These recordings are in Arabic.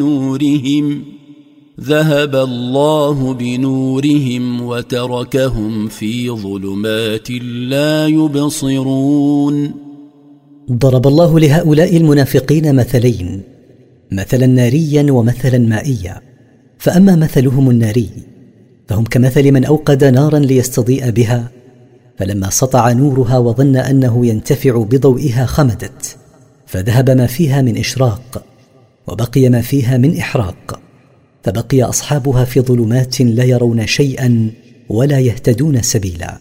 نورهم ذهب الله بنورهم وتركهم في ظلمات لا يبصرون. ضرب الله لهؤلاء المنافقين مثلين، مثلا ناريا ومثلا مائيا. فأما مثلهم الناري فهم كمثل من أوقد نارا ليستضيء بها، فلما سطع نورها وظن أنه ينتفع بضوئها خمدت، فذهب ما فيها من إشراق وبقي ما فيها من إحراق، فبقي أصحابها في ظلمات لا يرون شيئا ولا يهتدون سبيلا.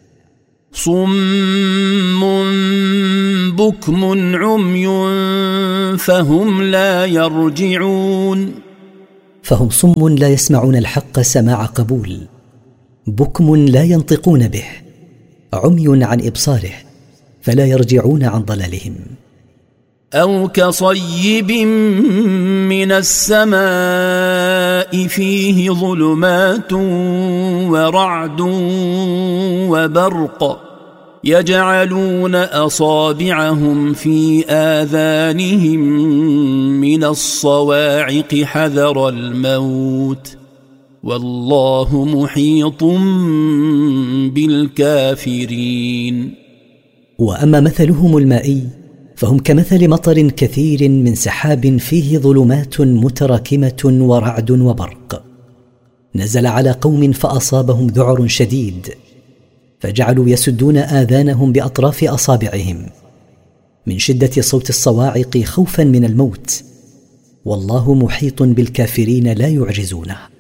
صم بكم عمي فهم لا يرجعون. فهم صم لا يسمعون الحق سماع قبول، بكم لا ينطقون به، عمي عن إبصاره فلا يرجعون عن ضلالهم. أو كصيب من السماء فيه ظلمات ورعد وبرق يجعلون أصابعهم في آذانهم من الصواعق حذر الموت والله محيط بالكافرين. وأما مثلهم المائي فهم كمثل مطر كثير من سحاب فيه ظلمات متراكمة ورعد وبرق، نزل على قوم فأصابهم ذعر شديد، فجعلوا يسدون آذانهم بأطراف أصابعهم من شدة صوت الصواعق خوفا من الموت، والله محيط بالكافرين لا يعجزونه.